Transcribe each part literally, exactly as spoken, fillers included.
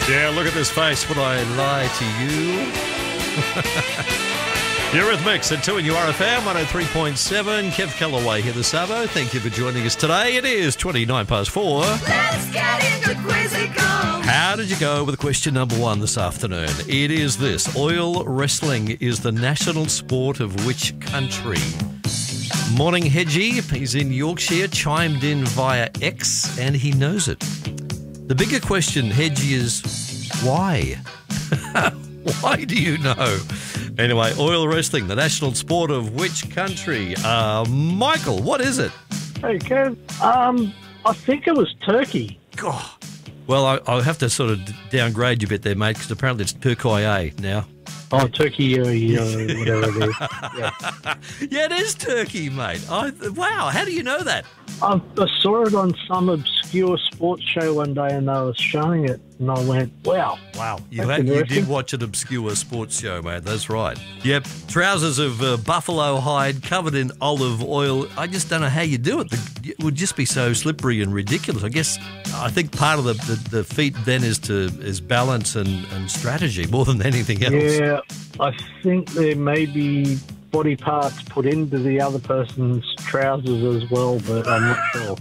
Yeah, look at this face. Would I lie to you? You're with Mix at two and you are F M one oh three point seven. Kev Callaway here this Sabo. Thank you for joining us today. It is twenty-nine past four. Let's get into Quizzical. How did you go with question number one this afternoon? It is this. Oil wrestling is the national sport of which country? Morning, Hedgie. He's in Yorkshire, chimed in via X, and he knows it. The bigger question, Hedgie, is why? Why do you know? Anyway, oil wrestling, the national sport of which country? Uh, Michael, what is it? Hey, Kev. Um, I think it was Turkey. God. Well, I, I'll have to sort of downgrade you a bit there, mate, because apparently it's Turkey now. Oh, Turkey, uh, yeah, whatever it is. Yeah. Yeah, it is Turkey, mate. I, wow, how do you know that? I, I saw it on some obscure sports show one day and they were showing it and I went, wow. Wow, you, That's had, you interesting. did watch an obscure sports show, mate. That's right. Yep, trousers of uh, buffalo hide covered in olive oil. I just don't know how you do it. The, it would just be so slippery and ridiculous. I guess I think part of the, the, the feat then is to is balance and, and strategy more than anything else. Yeah, I think there may be body parts put into the other person's trousers as well, but I'm not sure.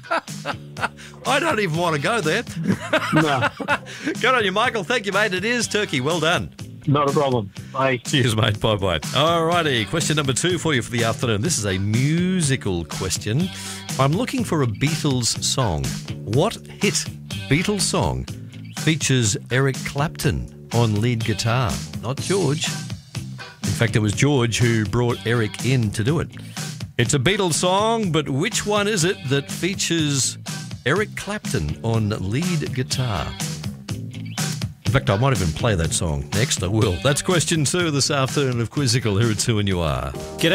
I don't even want to go there. No, Good on you, Michael. Thank you, mate. It is Turkey. Well done. not a problem. Bye. Cheers, mate. Bye-bye. All righty. Question number two for you for the afternoon. This is a musical question. I'm looking for a Beatles song. What hit Beatles song features Eric Clapton on lead guitar? Not George. In fact, it was George who brought Eric in to do it. It's a Beatles song, but which one is it that features Eric Clapton on lead guitar? In fact, I might even play that song next. I will. That's question two this afternoon of Quizzical here at two and you are. Get